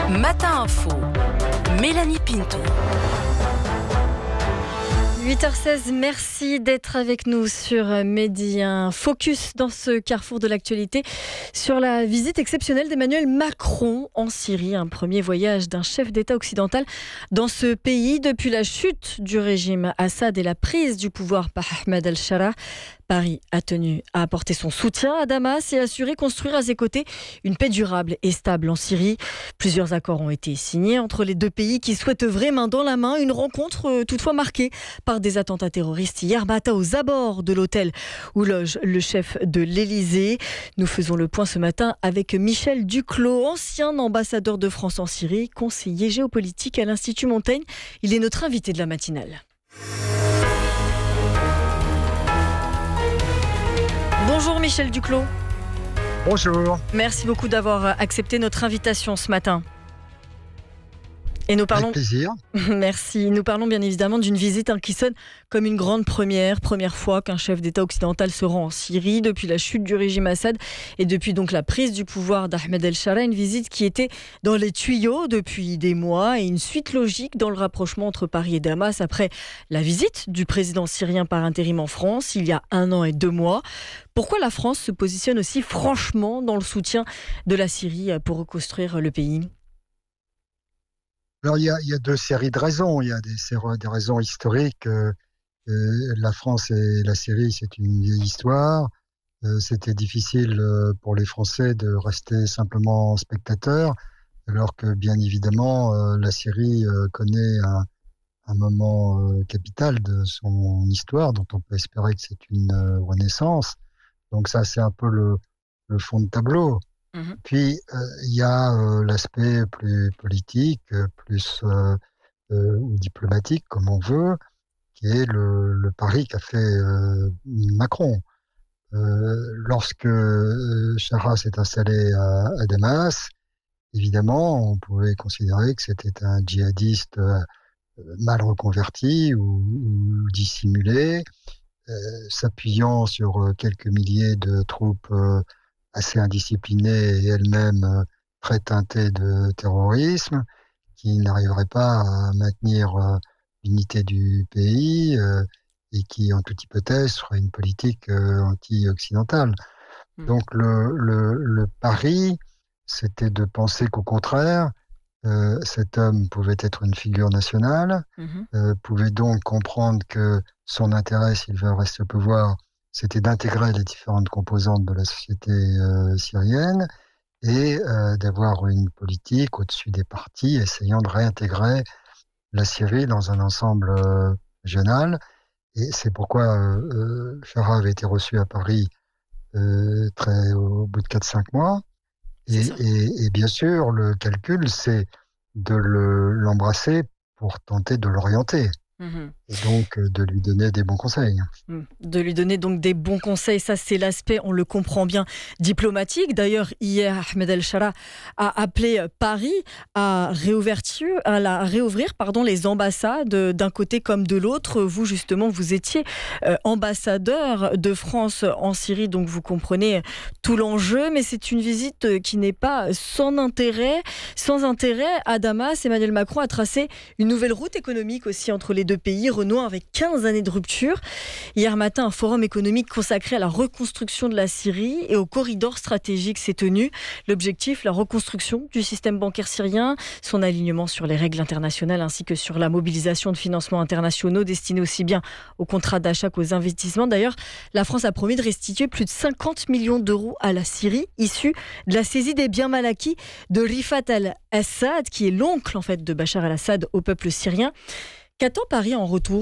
Matin Info, Mélanie Pinto. 8h16, merci d'être avec nous sur Midi. Un focus dans ce carrefour de l'actualité sur la visite exceptionnelle d'Emmanuel Macron en Syrie. Un premier voyage d'un chef d'État occidental dans ce pays depuis la chute du régime Assad et la prise du pouvoir par Ahmed al-Shara. Paris a tenu à apporter son soutien à Damas et assurer construire à ses côtés une paix durable et stable en Syrie. Plusieurs accords ont été signés entre les deux pays qui souhaitent œuvrer main dans la main. Une rencontre toutefois marquée par des attentats terroristes hier matin aux abords de l'hôtel où loge le chef de l'Élysée. Nous faisons le point ce matin avec Michel Duclos, ancien ambassadeur de France en Syrie, conseiller géopolitique à l'Institut Montaigne. Il est notre invité de la matinale. Bonjour Michel Duclos. Bonjour. Merci beaucoup d'avoir accepté notre invitation ce matin. Et nous parlons... Avec plaisir. Merci. Nous parlons bien évidemment d'une visite qui sonne comme une grande première fois qu'un chef d'État occidental se rend en Syrie depuis la chute du régime Assad et depuis donc la prise du pouvoir d'Ahmed el-Shara. Une visite qui était dans les tuyaux depuis des mois et une suite logique dans le rapprochement entre Paris et Damas après la visite du président syrien par intérim en France il y a 1 an et 2 mois. Pourquoi la France se positionne aussi franchement dans le soutien de la Syrie pour reconstruire le pays ? Alors, il y a 2 séries de raisons. Il y a des raisons historiques. La France et la Syrie, c'est une vieille histoire. C'était difficile pour les Français de rester simplement spectateurs, alors que, bien évidemment, la Syrie connaît un moment capital de son histoire, dont on peut espérer que c'est une renaissance. Donc ça, c'est un peu le fond de tableau. Puis, il y a l'aspect plus politique, plus ou diplomatique, comme on veut, qui est le pari qu'a fait Macron. Lorsque Shara s'est installé à Damas, évidemment, on pouvait considérer que c'était un djihadiste mal reconverti ou dissimulé, s'appuyant sur quelques milliers de troupes assez indisciplinée et elle-même très teintée de terrorisme, qui n'arriverait pas à maintenir l'unité du pays et qui, en toute hypothèse, ferait une politique anti-occidentale. Donc le pari, c'était de penser qu'au contraire, cet homme pouvait être une figure nationale, pouvait donc comprendre que son intérêt, s'il veut rester au pouvoir, c'était d'intégrer les différentes composantes de la société syrienne et d'avoir une politique au-dessus des partis, essayant de réintégrer la Syrie dans un ensemble régional. Et c'est pourquoi Shara avait été reçu à Paris au bout de 4-5 mois. Et bien sûr, le calcul, c'est de l'embrasser pour tenter de l'orienter. Et donc de lui donner des bons conseils. De lui donner donc des bons conseils, ça c'est l'aspect, on le comprend bien, diplomatique. D'ailleurs, hier, Ahmed el-Shara a appelé Paris à réouvrir les ambassades d'un côté comme de l'autre. Vous, justement, vous étiez ambassadeur de France en Syrie, donc vous comprenez tout l'enjeu. Mais c'est une visite qui n'est pas sans intérêt. Sans intérêt, à Damas, Emmanuel Macron a tracé une nouvelle route économique aussi entre les deux pays, renouant avec 15 années de rupture. Hier matin, un forum économique consacré à la reconstruction de la Syrie et au corridor stratégique s'est tenu. L'objectif, la reconstruction du système bancaire syrien, son alignement sur les règles internationales ainsi que sur la mobilisation de financements internationaux destinés aussi bien aux contrats d'achat qu'aux investissements. D'ailleurs, la France a promis de restituer plus de 50 millions d'euros à la Syrie, issus de la saisie des biens mal acquis de Rifat al-Assad, qui est l'oncle en fait de Bachar al-Assad au peuple syrien. Qu'attend Paris en retour ?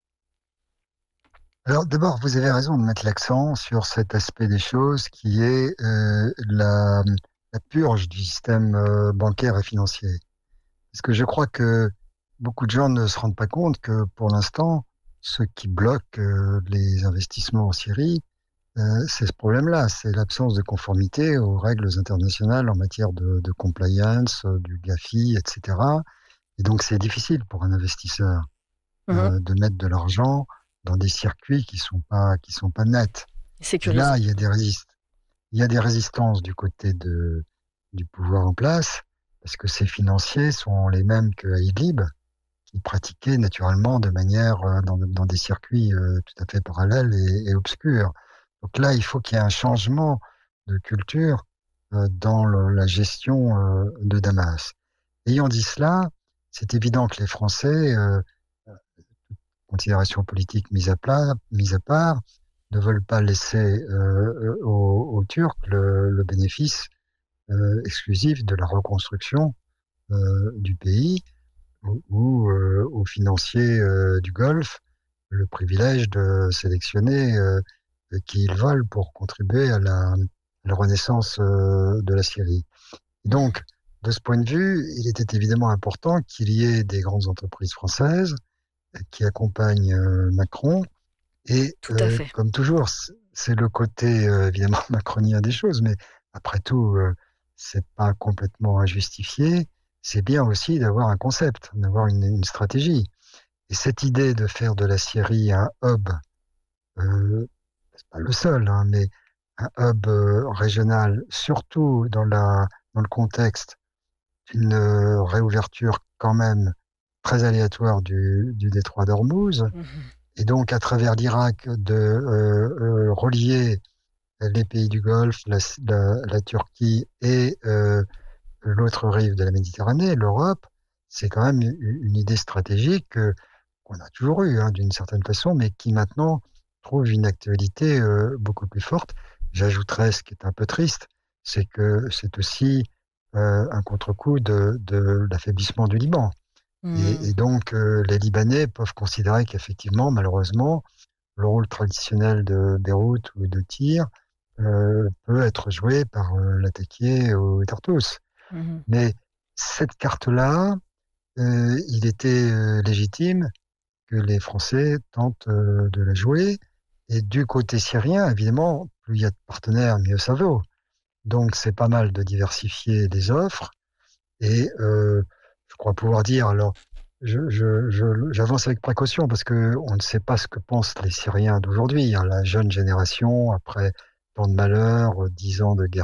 Alors d'abord, vous avez raison de mettre l'accent sur cet aspect des choses qui est la purge du système bancaire et financier. Parce que je crois que beaucoup de gens ne se rendent pas compte que pour l'instant, ce qui bloque les investissements en Syrie, c'est ce problème-là, c'est l'absence de conformité aux règles internationales en matière de compliance, du GAFI, etc. Et donc, c'est difficile pour un investisseur de mettre de l'argent dans des circuits qui sont pas nets. Et là, il y a des résistances du côté du pouvoir en place. parce que ces financiers sont les mêmes qu'à Idlib, qui pratiquaient naturellement de manière dans des circuits tout à fait parallèles et obscurs. Donc là, il faut qu'il y ait un changement de culture dans la gestion de Damas. Ayant dit cela, c'est évident que les Français, considérations politiques mises à part, ne veulent pas laisser aux Turcs le bénéfice exclusif de la reconstruction du pays ou aux financiers du Golfe le privilège de sélectionner qui ils veulent pour contribuer à la renaissance de la Syrie. Et donc, de ce point de vue, il était évidemment important qu'il y ait des grandes entreprises françaises qui accompagnent Macron. Et Tout à fait. comme toujours, c'est le côté évidemment macronien des choses, mais après tout, c'est pas complètement injustifié. C'est bien aussi d'avoir un concept, d'avoir une stratégie. Et cette idée de faire de la Syrie un hub, c'est pas le seul, hein, mais un hub régional, surtout dans le contexte d'une réouverture quand même très aléatoire du détroit d'Ormuz, Mhm. et donc à travers l'Irak de relier les pays du Golfe, la Turquie et l'autre rive de la Méditerranée, l'Europe, c'est quand même une idée stratégique qu'on a toujours eue d'une certaine façon, mais qui maintenant trouve une actualité beaucoup plus forte. J'ajouterais ce qui est un peu triste, c'est que c'est aussi un contre-coup de l'affaiblissement du Liban. Et Mhm. donc, les Libanais peuvent considérer qu'effectivement, malheureusement, le rôle traditionnel de Beyrouth ou de Tyr peut être joué par l'attaqué ou Tartous. Mhm. Mais cette carte-là, il était légitime que les Français tentent de la jouer. Et du côté syrien, évidemment, plus il y a de partenaires, mieux ça vaut. Donc, c'est pas mal de diversifier les offres. Et je crois pouvoir dire, alors, j'avance avec précaution parce que on ne sait pas ce que pensent les Syriens d'aujourd'hui, la jeune génération, après tant de malheurs, 10 ans de guerre